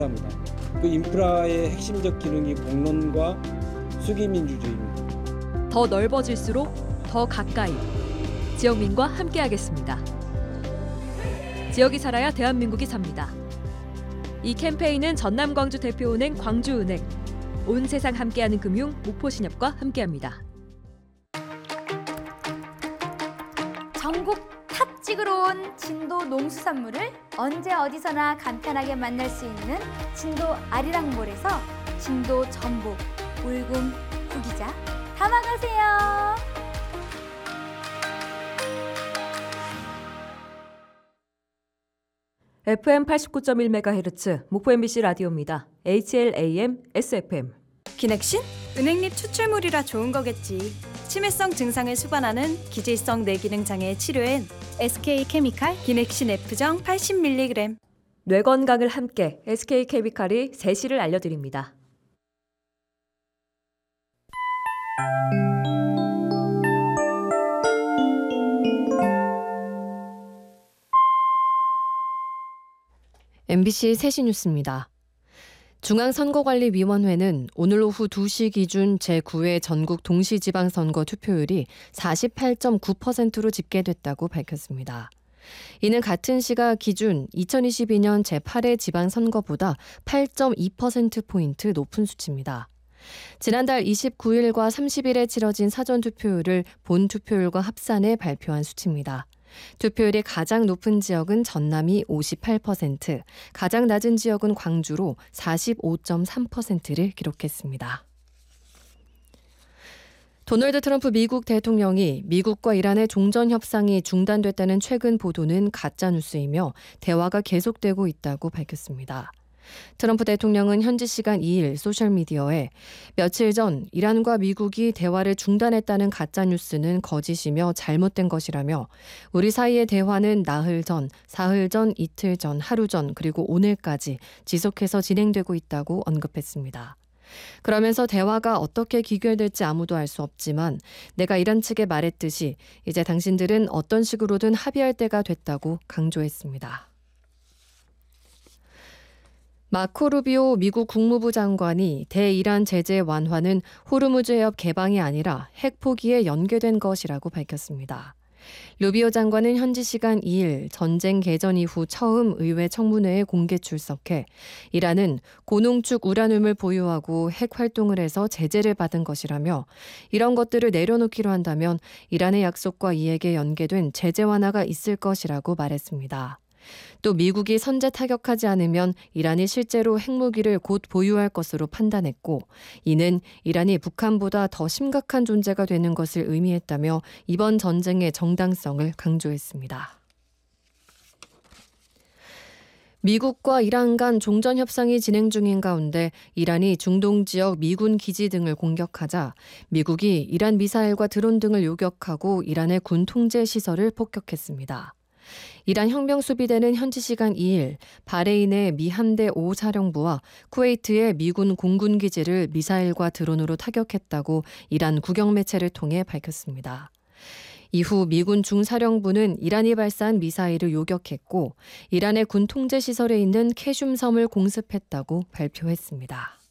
합니다. 그 인프라의 핵심적 기능이 공론과 수기민주주의입니다. 더 넓어질수록 더 가까이 지역민과 함께하겠습니다. 지역이 살아야 대한민국이 삽니다. 이 캠페인은 전남광주 대표은행 광주은행, 온 세상 함께하는 금융 목포신협과 함께합니다. 전국 탑 찍으러 온 진도 농수산물을 언제 어디서나 간편하게 만날 수 있는 진도 아리랑몰에서 진도 전복, 울금, 구기자 담아가세요. FM 89.1MHz 목포 MBC 라디오입니다. HLAM SFM. 기넥신? 은행잎 추출물이라 좋은 거겠지. 치매성 증상을 수반하는 기질성 뇌기능 장애 치료엔 SK케미칼 기넥신 F정 80mg. 뇌 건강을 함께 SK케미칼이 세시를 알려드립니다. MBC 세시 뉴스입니다. 중앙선거관리위원회는 오늘 오후 2시 기준 제9회 전국 동시지방선거 투표율이 48.9%로 집계됐다고 밝혔습니다. 이는 같은 시각 기준 2022년 제8회 지방선거보다 8.2%포인트 높은 수치입니다. 지난달 29일과 30일에 치러진 사전투표율을 본투표율과 합산해 발표한 수치입니다. 투표율이 가장 높은 지역은 전남이 58%, 가장 낮은 지역은 광주로 45.3%를 기록했습니다. 도널드 트럼프 미국 대통령이 미국과 이란의 종전 협상이 중단됐다는 최근 보도는 가짜뉴스이며 대화가 계속되고 있다고 밝혔습니다. 트럼프 대통령은 현지 시간 2일 소셜미디어에 며칠 전 이란과 미국이 대화를 중단했다는 가짜뉴스는 거짓이며 잘못된 것이라며 우리 사이의 대화는 나흘 전, 사흘 전, 이틀 전, 하루 전 그리고 오늘까지 지속해서 진행되고 있다고 언급했습니다. 그러면서 대화가 어떻게 귀결될지 아무도 알 수 없지만 내가 이란 측에 말했듯이 이제 당신들은 어떤 식으로든 합의할 때가 됐다고 강조했습니다. 마코 루비오 미국 국무부 장관이 대이란 제재 완화는 호르무즈 해협 개방이 아니라 핵 포기에 연계된 것이라고 밝혔습니다. 루비오 장관은 현지 시간 2일 전쟁 개전 이후 처음 의회 청문회에 공개 출석해 이란은 고농축 우라늄을 보유하고 핵 활동을 해서 제재를 받은 것이라며 이런 것들을 내려놓기로 한다면 이란의 약속과 이익에 연계된 제재 완화가 있을 것이라고 말했습니다. 또 미국이 선제 타격하지 않으면 이란이 실제로 핵무기를 곧 보유할 것으로 판단했고 이는 이란이 북한보다 더 심각한 존재가 되는 것을 의미했다며 이번 전쟁의 정당성을 강조했습니다. 미국과 이란 간 종전 협상이 진행 중인 가운데 이란이 중동 지역 미군 기지 등을 공격하자 미국이 이란 미사일과 드론 등을 요격하고 이란의 군 통제 시설을 폭격했습니다. 이란 혁명수비대는 현지 시간 2일 바레인의 미 함대 5 사령부와 쿠웨이트의 미군 공군기지를 미사일과 드론으로 타격했다고 이란 국영매체를 통해 밝혔습니다. 이후 미군 중사령부는 이란이 발사한 미사일을 요격했고 이란의 군 통제시설에 있는 캐슘섬을 공습했다고 발표했습니다.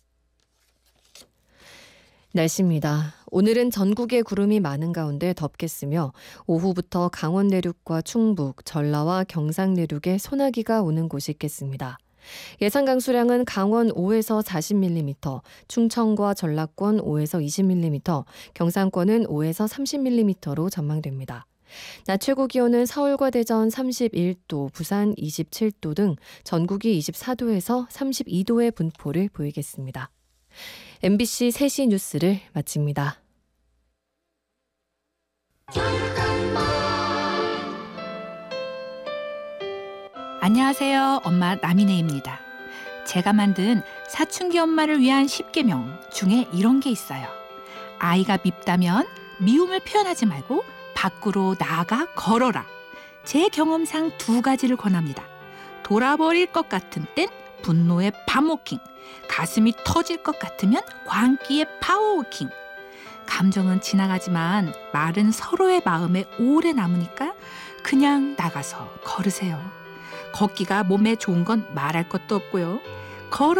날씨입니다. 오늘은 전국에 구름이 많은 가운데 덥겠으며 오후부터 강원 내륙과 충북, 전라와 경상 내륙에 소나기가 오는 곳이 있겠습니다. 예상 강수량은 강원 5에서 40mm, 충청과 전라권 5에서 20mm, 경상권은 5에서 30mm로 전망됩니다. 낮 최고 기온은 서울과 대전 31도, 부산 27도 등 전국이 24도에서 32도의 분포를 보이겠습니다. MBC 3시 뉴스를 마칩니다. 안녕하세요. 엄마 나미네입니다. 제가 만든 사춘기 엄마를 위한 10계명 중에 이런 게 있어요. 아이가 밉다면 미움을 표현하지 말고 밖으로 나아가 걸어라. 제 경험상 2가지를 권합니다. 돌아버릴 것 같은 땐 분노의 밤워킹, 가슴이 터질 것 같으면 광기의 파워워킹. 감정은 지나가지만 말은 서로의 마음에 오래 남으니까 그냥 나가서 걸으세요. 걷기가 몸에 좋은 건 말할 것도 없고요. 걸어